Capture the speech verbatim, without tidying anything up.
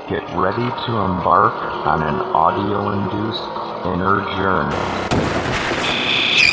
Get ready to embark on an audio-induced inner journey.